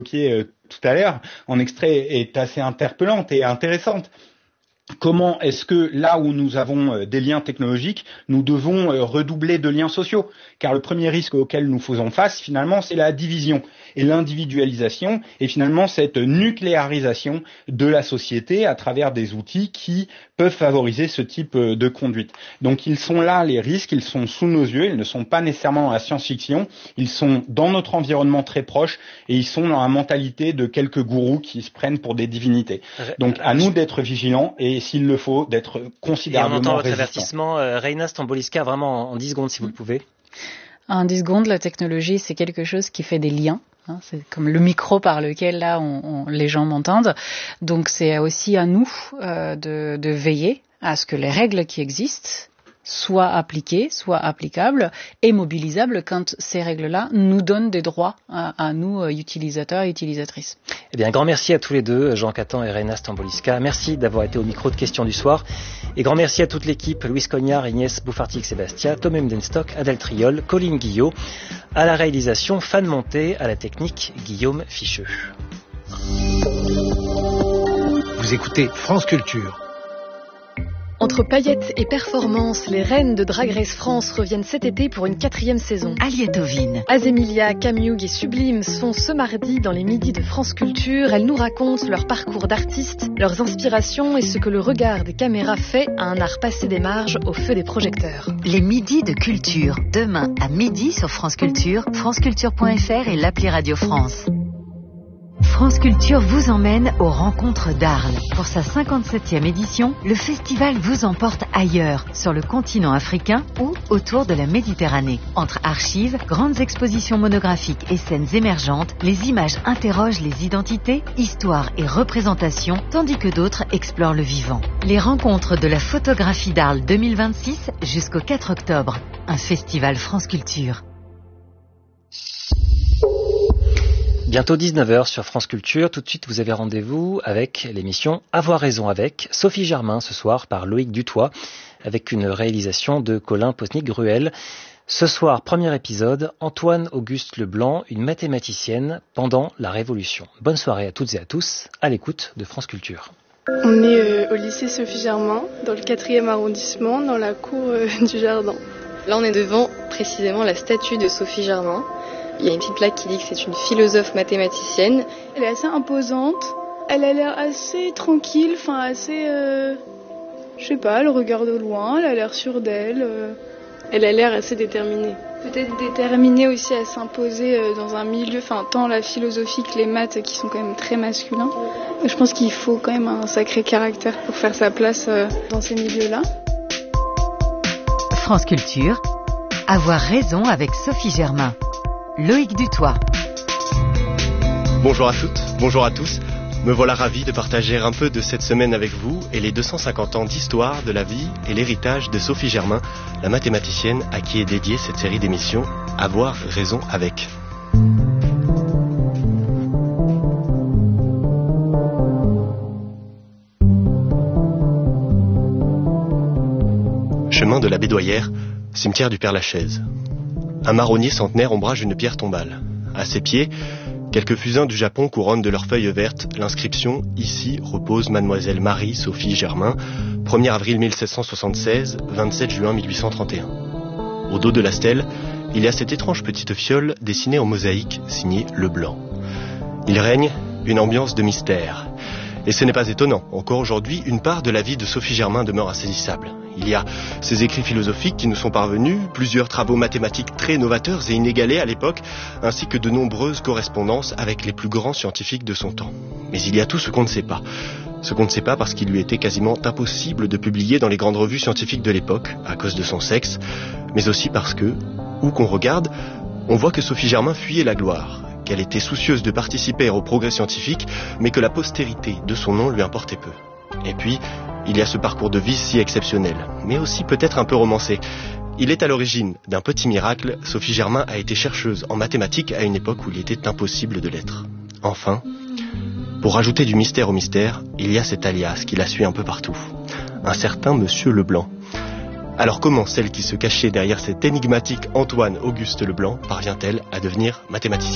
tout à l'heure en extrait est assez interpellante et intéressante. Comment est-ce que là où nous avons des liens technologiques, nous devons redoubler de liens sociaux? Car le premier risque auquel nous faisons face, finalement, c'est la division et l'individualisation et finalement cette nucléarisation de la société à travers des outils qui peuvent favoriser ce type de conduite. Donc ils sont là, les risques, ils sont sous nos yeux, ils ne sont pas nécessairement dans la science-fiction, ils sont dans notre environnement très proche et ils sont dans la mentalité de quelques gourous qui se prennent pour des divinités. Donc à nous d'être vigilants et s'il le faut, d'être considérablement résistants. Et on entend votre avertissement. Reina Stambolijska, vraiment en 10 secondes si vous le pouvez. En 10 secondes, la technologie, c'est quelque chose qui fait des liens. C'est comme le micro par lequel là les gens m'entendent. Donc c'est aussi à nous de veiller à ce que les règles qui existent soient appliquées, soient applicables et mobilisables quand ces règles-là nous donnent des droits à nous, utilisateurs et utilisatrices. Eh bien, grand merci à tous les deux, Jean Catan et Reina Stambolijska. Merci d'avoir été au micro de Questions du Soir. Et grand merci à toute l'équipe, Louis Cognard, Inès Boufartic-Sébastien, Tom Mdenstock, Adèle Triol, Colline Guillot, à la réalisation, Fan Monté, à la technique, Guillaume Ficheux. Vous écoutez France Culture. Entre paillettes et performances, les reines de Drag Race France reviennent cet été pour une 4e saison. Aliette Ovine, Azemilia, Camioug et Sublime sont ce mardi dans les midis de France Culture. Elles nous racontent leur parcours d'artistes, leurs inspirations et ce que le regard des caméras fait à un art passé des marges au feu des projecteurs. les midis de culture. Demain à midi sur France Culture, franceculture.fr et l'appli Radio France. France Culture vous emmène aux rencontres d'Arles. Pour sa 57e édition, le festival vous emporte ailleurs, sur le continent africain ou autour de la Méditerranée. Entre archives, grandes expositions monographiques et scènes émergentes, les images interrogent les identités, histoires et représentations, tandis que d'autres explorent le vivant. Les rencontres de la photographie d'Arles 2026 jusqu'au 4 octobre. Un festival France Culture. Bientôt 19h sur France Culture. Tout de suite, vous avez rendez-vous avec l'émission Avoir raison avec Sophie Germain ce soir par Loïc Dutoit avec une réalisation de Colin Posnic-Gruel. Ce soir, premier épisode, Antoine-Auguste Leblanc, une mathématicienne pendant la Révolution. Bonne soirée à toutes et à tous, à l'écoute de France Culture. On est au lycée Sophie Germain, dans le 4e arrondissement, dans la cour du jardin. Là, on est devant précisément la statue de Sophie Germain. Il y a une petite plaque qui dit que c'est une philosophe mathématicienne. Elle est assez imposante, elle a l'air assez tranquille, assez... je sais pas, elle regarde au loin, elle a l'air sûre d'elle. Elle a l'air assez déterminée. Peut-être déterminée aussi à s'imposer dans un milieu, tant la philosophie que les maths qui sont quand même très masculins. Je pense qu'il faut quand même un sacré caractère pour faire sa place dans ces milieux-là. France Culture, Avoir raison avec Sophie Germain. Loïc Dutoit. Bonjour à toutes, bonjour à tous. Me voilà ravi de partager un peu de cette semaine avec vous et les 250 ans d'histoire de la vie et l'héritage de Sophie Germain, la mathématicienne à qui est dédiée cette série d'émissions Avoir raison avec. Chemin de la Bédoyère, cimetière du Père-Lachaise. Un marronnier centenaire ombrage une pierre tombale. À ses pieds, quelques fusains du Japon couronnent de leurs feuilles vertes l'inscription « Ici repose Mademoiselle Marie-Sophie Germain, 1er avril 1776, 27 juin 1831 ». Au dos de la stèle, il y a cette étrange petite fiole dessinée en mosaïque, signée Leblanc. Il règne une ambiance de mystère. Et ce n'est pas étonnant, encore aujourd'hui, une part de la vie de Sophie Germain demeure insaisissable. Il y a ses écrits philosophiques qui nous sont parvenus, plusieurs travaux mathématiques très novateurs et inégalés à l'époque, ainsi que de nombreuses correspondances avec les plus grands scientifiques de son temps. Mais il y a tout ce qu'on ne sait pas. Ce qu'on ne sait pas parce qu'il lui était quasiment impossible de publier dans les grandes revues scientifiques de l'époque, à cause de son sexe, mais aussi parce que, où qu'on regarde, on voit que Sophie Germain fuyait la gloire, qu'elle était soucieuse de participer au progrès scientifique, mais que la postérité de son nom lui importait peu. Et puis, il y a ce parcours de vie si exceptionnel, mais aussi peut-être un peu romancé. Il est à l'origine d'un petit miracle. Sophie Germain a été chercheuse en mathématiques à une époque où il était impossible de l'être. Enfin, pour ajouter du mystère au mystère, il y a cet alias qui la suit un peu partout. Un certain Monsieur Leblanc. Alors comment celle qui se cachait derrière cet énigmatique Antoine-Auguste Leblanc parvient-elle à devenir mathématicienne ?